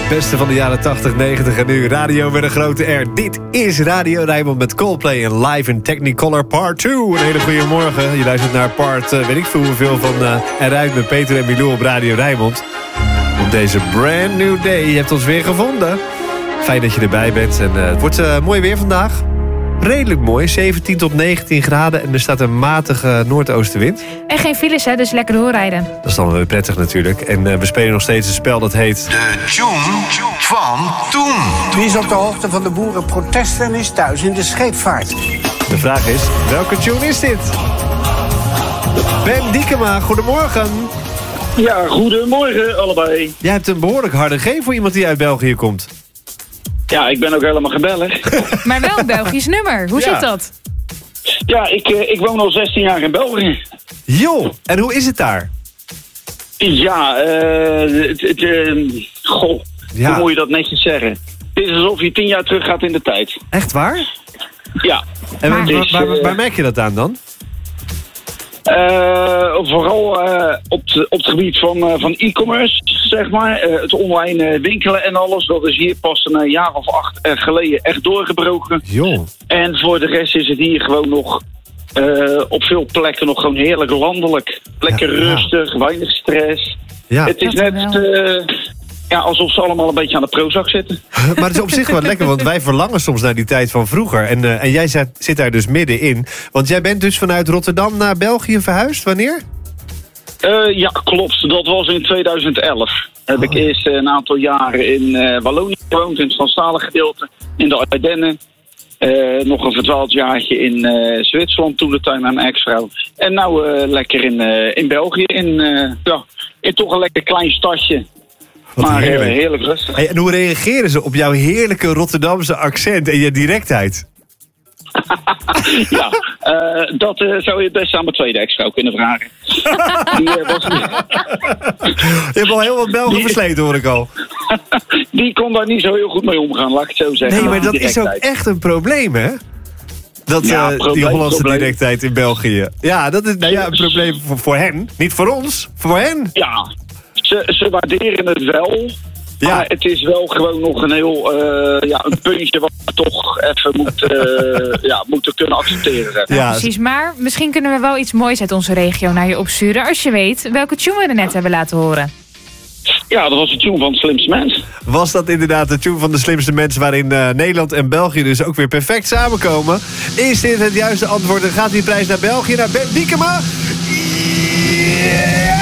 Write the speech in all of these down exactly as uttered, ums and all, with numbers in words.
Beste van de jaren tachtig, negentig en nu radio met een grote R. Dit is Radio Rijnmond met Coldplay en live in Technicolor Part twee. Een hele goede morgen. Je luistert naar part, uh, weet ik veel hoeveel van uh, Eruit met Peter en Milou op Radio Rijnmond. Op deze brand new day. Je hebt ons weer gevonden. Fijn dat je erbij bent. En uh, het wordt uh, mooi weer vandaag. Redelijk mooi, zeventien tot negentien graden en er staat een matige noordoostenwind. En geen files, hè, dus lekker doorrijden. Dat is dan wel weer prettig natuurlijk. En uh, we spelen nog steeds een spel dat heet... De tune van toen. Wie is op de hoogte van de boerenprotesten en is thuis in de scheepvaart? De vraag is, welke tune is dit? Ben Diekema, goedemorgen. Ja, goedemorgen allebei. Jij hebt een behoorlijk harde G voor iemand die uit België komt. Ja, ik ben ook helemaal gebellig. Maar wel een Belgisch nummer. Hoe Ja. zit dat? Ja, ik, eh, ik woon al zestien jaar in België. Jo, en hoe is het daar? Ja, eh... het- het, eh, goh, Ja. hoe moet je dat netjes zeggen? Het is alsof je tien jaar terug gaat in de tijd. Echt waar? Ja. En waar, Maar- waar, Dus, waar, eh, waar merk je dat aan dan? Eh, vooral eh, op, het- op het gebied van, eh, van e-commerce, zeg maar. Eh, het online eh, winkelen en alles. Dat is hier pas een eh, jaar of acht eh, geleden echt doorgebroken. Jo. En voor de rest is het hier gewoon nog eh, op veel plekken nog gewoon heerlijk landelijk. Lekker Ja, ja. rustig, weinig stress. Ja, Het is Dat net wel. eh, ja, alsof ze allemaal een beetje aan de Prozac zitten. maar het is op zich wel lekker, want wij verlangen soms naar die tijd van vroeger. En, uh, en jij zit, zit daar dus middenin. Want jij bent dus vanuit Rotterdam naar België verhuisd. Wanneer? Eh, ja, klopt. Dat was in tweeduizend elf. Heb ik Oh. eerst eh, een aantal jaren in eh, Wallonië gewoond, in het Franstalige gedeelte, in de Ardennen. Eh, nog een verdwaald jaartje in eh, Zwitserland, toen de tijd met mijn ex-vrouw. En nou eh, lekker in, eh, in België, in, eh, ja, in toch een lekker klein stadje. Wat maar eh, heerlijk. heerlijk rustig. Hey, en hoe reageren ze op jouw heerlijke Rotterdamse accent en je directheid? Ja, eh, dat eh, zou je best aan mijn tweede ex-vrouw kunnen vragen. Die, eh, was, Je hebt al heel wat Belgen Die- versleten, hoor ik al. die kon daar niet zo heel goed mee omgaan, laat ik het zo zeggen. Nee, maar Die dat is ook directheid. echt een probleem, hè? Dat, Ja, eh, probleem, die Hollandse probleem. directheid in België. Ja, dat is nou ja, een probleem voor, voor hen. Niet voor ons, voor hen. Ja, ze, ze waarderen het wel. Ja. Maar het is wel gewoon nog een heel eh, ja, een puntje wat we toch even moet, eh, ja, moeten kunnen accepteren. Zeg maar. Ja, Precies, maar misschien kunnen we wel iets moois uit onze regio naar je opsturen... als je weet welke tune we er net hebben laten horen. Ja, dat was de tune van het slimste mens. was dat inderdaad de tune van de slimste mensen... waarin uh, Nederland en België dus ook weer perfect samenkomen? Is dit het juiste antwoord? En gaat die prijs naar België, naar Ben Diekema? Yeah!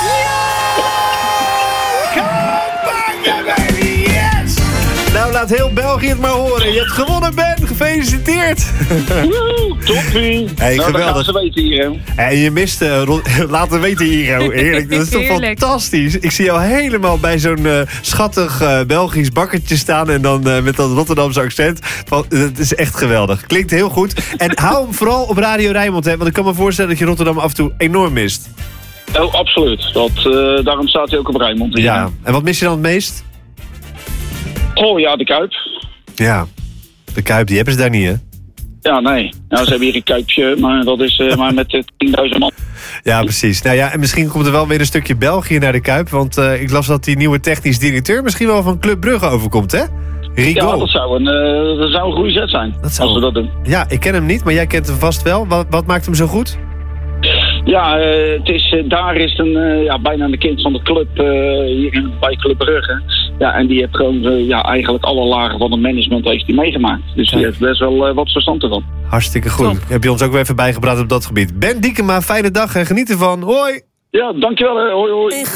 Nou, laat heel België het maar horen. Je hebt gewonnen, Ben. Gefeliciteerd. Woehoe, toppie. Hey, nou, dat geweldig. gaan ze weten hier. Hè. En je mist... Uh, ro- laat het weten hier, oh, heerlijk. Dat is toch Heerlijk. fantastisch. Ik zie jou helemaal bij zo'n uh, schattig uh, Belgisch bakkertje staan... en dan uh, met dat Rotterdamse accent. Van, het is echt geweldig. Klinkt heel goed. En hou hem vooral op Radio Rijnmond, hè, want ik kan me voorstellen... dat je Rotterdam af en toe enorm mist. Oh, absoluut. Dat, eh, daarom staat hij ook op Rijnmond. Ja. En wat mis je dan het meest? Oh ja, de Kuip. Ja, de Kuip, die hebben ze daar niet, hè? Ja, nee. Nou, ze hebben hier een Kuipje, maar dat is eh, maar met uh, tienduizend man. Ja, precies. Nou ja, en misschien komt er wel weer een stukje België naar de Kuip... want uh, ik las dat die nieuwe technisch directeur... misschien wel van Club Brugge overkomt, hè? Rigo. Ja, dat zou een, uh, dat zou een goede zet zijn, Dat zou- als we dat doen. Ja, ik ken hem niet, maar jij kent hem vast wel. Wat, wat maakt hem zo goed? Ja, uh, het is, uh, daar is een, uh, ja, bijna een kind van de club uh, hier in, bij Club Brugge. Ja, en die heeft gewoon uh, ja, eigenlijk alle lagen van het management heeft die meegemaakt. Dus die Ja. heeft best wel uh, wat verstand ervan. Hartstikke goed. Top. Heb je ons ook weer even bijgepraat op dat gebied. Ben Diekema, fijne dag en geniet ervan. Hoi! Ja, dankjewel. Hè. Hoi, hoi.